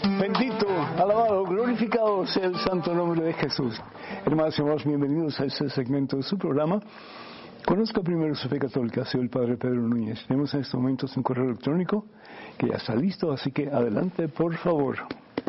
Bendito, alabado, glorificado sea el santo nombre de Jesús. Hermanos y hermanos, bienvenidos a este segmento de su programa. Conozca primero su fe católica, soy el Padre Pedro Núñez. Tenemos en estos momentos un correo electrónico que ya está listo, así que adelante, por favor.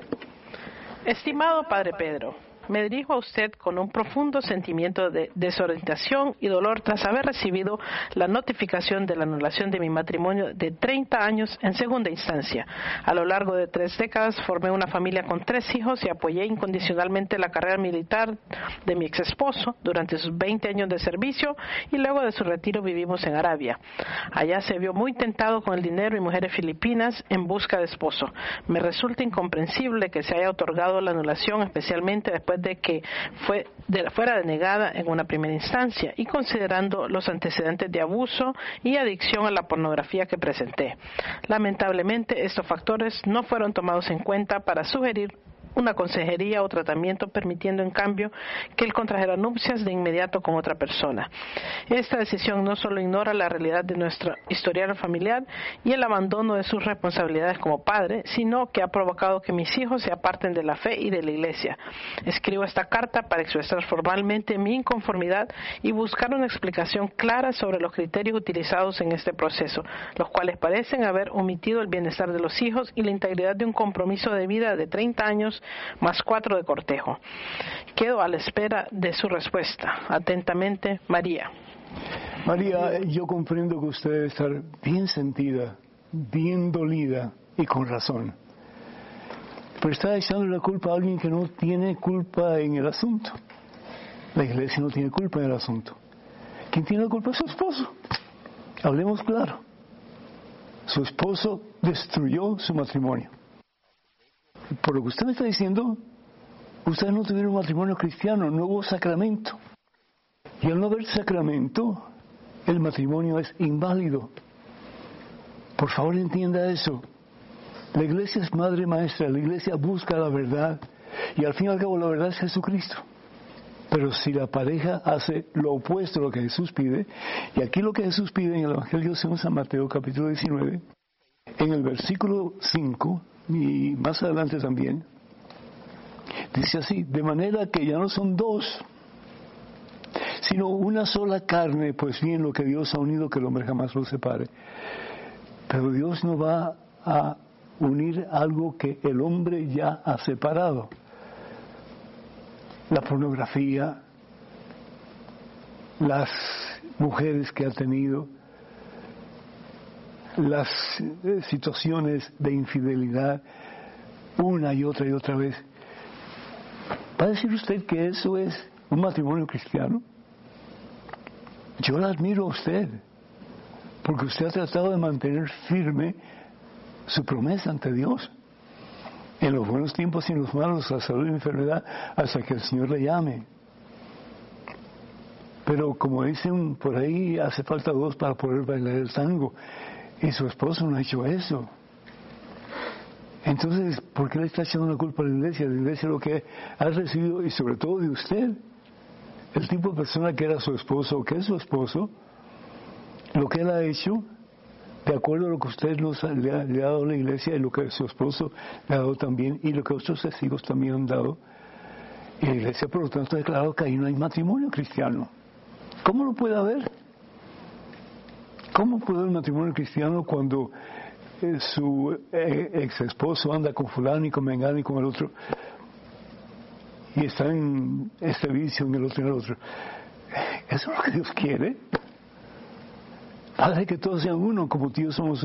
Estimado Padre Pedro, me dirijo a usted con un profundo sentimiento de desorientación y dolor tras haber recibido la notificación de la anulación de mi matrimonio de 30 años en segunda instancia. A lo largo de 3 décadas formé una familia con 3 hijos y apoyé incondicionalmente la carrera militar de mi ex esposo durante sus 20 años de servicio y luego de su retiro vivimos en Arabia. Allá se vio muy tentado con el dinero y mujeres filipinas en busca de esposo. Me resulta incomprensible que se haya otorgado la anulación, especialmente después de que fuera denegada en una primera instancia y considerando los antecedentes de abuso y adicción a la pornografía que presenté. Lamentablemente, estos factores no fueron tomados en cuenta para sugerir una consejería o tratamiento, permitiendo en cambio que él contrajera nupcias de inmediato con otra persona. Esta decisión no solo ignora la realidad de nuestro historial familiar y el abandono de sus responsabilidades como padre, sino que ha provocado que mis hijos se aparten de la fe y de la iglesia. Escribo esta carta para expresar formalmente mi inconformidad y buscar una explicación clara sobre los criterios utilizados en este proceso, los cuales parecen haber omitido el bienestar de los hijos y la integridad de un compromiso de vida de 30 años más 4 de cortejo. Quedo a la espera de su respuesta. Atentamente, María. María, yo comprendo que usted debe estar bien sentida, bien dolida y con razón. Pero está echando la culpa a alguien que no tiene culpa en el asunto. La iglesia no tiene culpa en el asunto. ¿Quién tiene la culpa? Es su esposo. Hablemos claro. Su esposo destruyó su matrimonio. Por lo que usted me está diciendo, ustedes no tuvieron un matrimonio cristiano, no hubo sacramento. Y al no haber sacramento, el matrimonio es inválido. Por favor, entienda eso. La iglesia es madre maestra, la iglesia busca la verdad, y al fin y al cabo la verdad es Jesucristo. Pero si la pareja hace lo opuesto a lo que Jesús pide, y aquí lo que Jesús pide en el Evangelio según San Mateo, capítulo 19, en el versículo 5, y más adelante también, dice así: de manera que ya no son 2, sino una sola carne, pues bien, lo que Dios ha unido, que el hombre jamás lo separe. Pero Dios no va a unir algo que el hombre ya ha separado. La pornografía, las mujeres que ha tenido, las situaciones de infidelidad, una y otra vez. ¿Va a decir usted que eso es un matrimonio cristiano? Yo la admiro a usted, porque usted ha tratado de mantener firme su promesa ante Dios, en los buenos tiempos y en los malos, la salud y la enfermedad, hasta que el Señor le llame. Pero como dicen por ahí, hace falta 2 para poder bailar el tango. Y su esposo no ha hecho eso. Entonces, ¿por qué le está echando la culpa a la iglesia? La iglesia lo que ha recibido, y sobre todo de usted, el tipo de persona que era su esposo o que es su esposo, lo que él ha hecho, de acuerdo a lo que usted le ha dado a la iglesia y lo que su esposo le ha dado también, y lo que otros testigos también han dado, y la iglesia por lo tanto ha declarado que ahí no hay matrimonio cristiano. ¿Cómo lo puede haber? ¿Cómo puede haber un matrimonio cristiano cuando su ex esposo anda con fulano y con mengano y con el otro, y está en este vicio, en el otro y en el otro? ¿Eso es lo que Dios quiere? Padre, que todos sean uno, como tíos somos